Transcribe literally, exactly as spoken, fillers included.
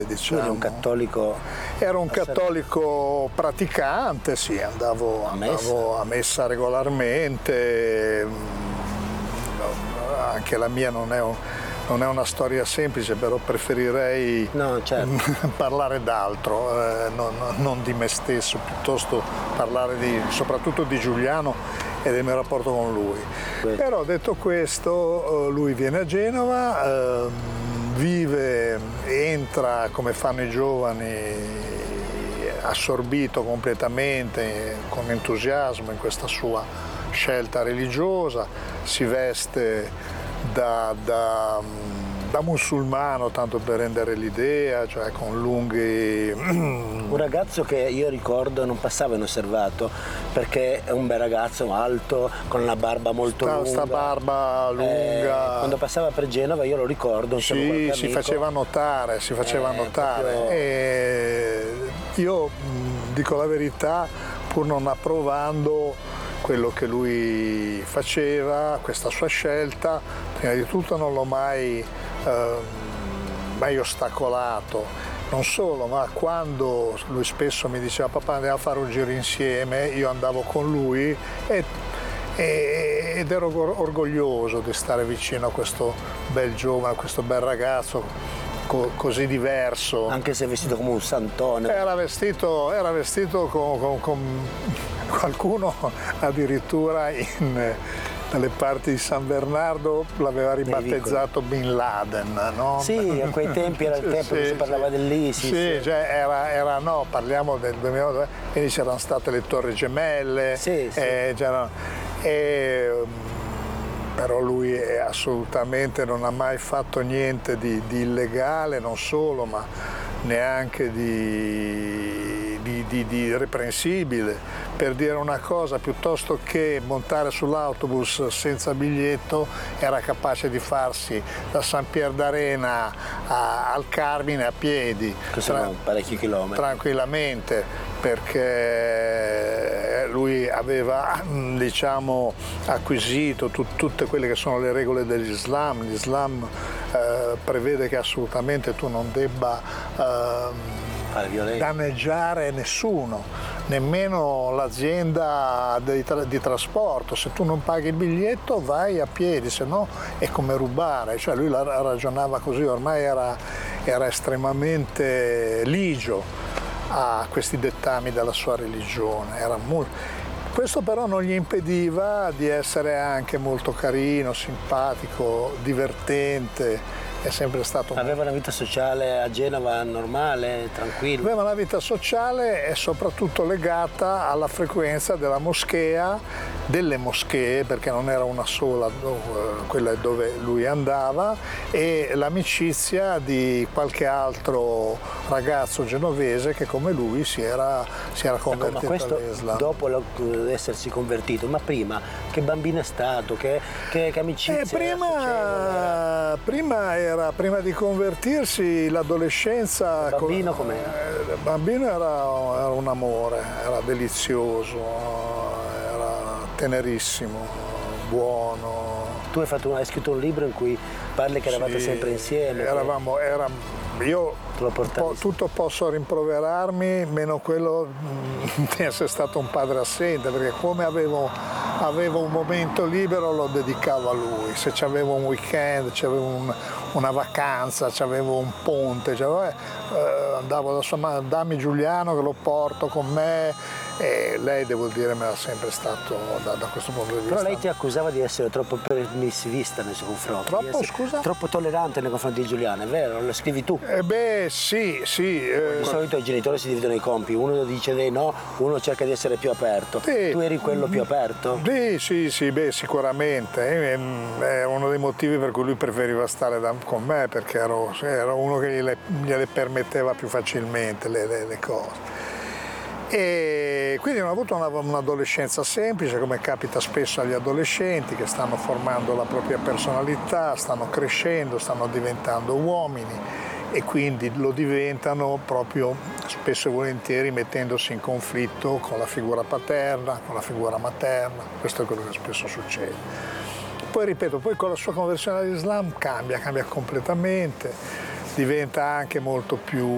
diciamo. Lui era un cattolico? Era un cattolico praticante, sì, andavo a, andavo a messa regolarmente, anche la mia non è, un, non è una storia semplice, però preferirei no, certo. parlare d'altro, eh, non, non di me stesso, piuttosto parlare di, soprattutto di Giuliano e del mio rapporto con lui. Beh. Però detto questo, lui viene a Genova, eh, vive, entra come fanno i giovani, assorbito completamente, con entusiasmo in questa sua scelta religiosa, si veste da, da, da musulmano, tanto per rendere l'idea, cioè con lunghi... Un ragazzo che io ricordo non passava inosservato, perché è un bel ragazzo alto, con la barba molto sta, lunga. Sta barba lunga. Eh, quando passava per Genova io lo ricordo. Sì, si faceva notare, si faceva eh, notare. Proprio... E io dico la verità, pur non approvando quello che lui faceva, questa sua scelta, prima di tutto non l'ho mai, eh, mai ostacolato. Non solo, ma quando lui spesso mi diceva papà andiamo a fare un giro insieme, io andavo con lui e, e, ed ero orgoglioso di stare vicino a questo bel giovane, a questo bel ragazzo co, così diverso. Anche se vestito come un santone. Era vestito, era vestito con, con, con qualcuno addirittura in... dalle parti di San Bernardo l'aveva ribattezzato Bin Laden, no? Sì, a quei tempi era il tempo sì, che si parlava sì. dell'ISIS. Sì, cioè era, era, no, parliamo del duemiladue, quindi c'erano state le Torri Gemelle, sì, sì. Eh, e, però lui è assolutamente non ha mai fatto niente di, di illegale, non solo, ma neanche di, di, di, di irreprensibile. Per dire una cosa, piuttosto che montare sull'autobus senza biglietto, era capace di farsi da San Pier d'Arena a, al Carmine a piedi. Che sono parecchi chilometri. Tranquillamente, perché lui aveva, diciamo, acquisito tut, tutte quelle che sono le regole dell'Islam. L'Islam eh, prevede che assolutamente tu non debba eh, danneggiare nessuno, nemmeno l'azienda di, tra di trasporto. Se tu non paghi il biglietto vai a piedi, se no è come rubare. Cioè lui la ragionava così, ormai era, era estremamente ligio a questi dettami della sua religione. Era molto... Questo però non gli impediva di essere anche molto carino, simpatico, divertente. È sempre stato... Aveva una vita sociale a Genova normale, tranquilla? Aveva una vita sociale e soprattutto legata alla frequenza della moschea, delle moschee, perché non era una sola, quella dove lui andava, e l'amicizia di qualche altro ragazzo genovese che come lui si era, si era convertito ecco, all'Islam. Dopo essersi convertito, ma prima che bambino è stato, che, che, che amicizia? Eh, prima, prima era Era, prima di convertirsi, l'adolescenza... Il bambino com'era? Il bambino era, era un amore, era delizioso, era tenerissimo, buono. Tu hai, fatto, hai scritto un libro in cui parli che eravate sì, sempre insieme. Eravamo, che... eravamo, io po, tutto posso rimproverarmi, meno quello di essere stato un padre assente, perché come avevo, avevo un momento libero lo dedicavo a lui. Se c'avevo un weekend, c'avevo un, una vacanza, c'avevo un ponte, c'avevo, eh, andavo da sua madre, dammi Giuliano che lo porto con me, e lei, devo dire, me l'ha sempre stato da, da questo punto di vista. Però lei ti accusava di essere troppo permissivista nei suoi confronti. Troppo, scusa? Troppo tollerante nei confronti di Giuliano, è vero? Lo scrivi tu? Eh beh, sì, sì. Eh, di solito i genitori si dividono i compiti, uno dice dei no, uno cerca di essere più aperto. Sì. Tu eri quello più aperto? Sì, sì, sì, beh, sicuramente. È uno dei motivi per cui lui preferiva stare da, con me, perché ero, ero uno che gliele, gliele permetteva più facilmente le, le, le cose. E quindi non ho avuto una, un'adolescenza semplice, come capita spesso agli adolescenti che stanno formando la propria personalità, stanno crescendo, stanno diventando uomini e quindi lo diventano proprio spesso e volentieri mettendosi in conflitto con la figura paterna, con la figura materna. Questo è quello che spesso succede. Poi ripeto, poi con la sua conversione all'Islam cambia, cambia completamente, diventa anche molto più